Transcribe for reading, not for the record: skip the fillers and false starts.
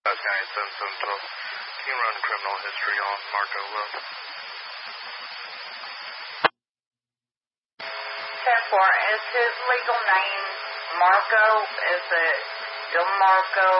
guy says some can you run criminal history on Marco Love? 10-4. Is his legal name Marco? Is it DeMarco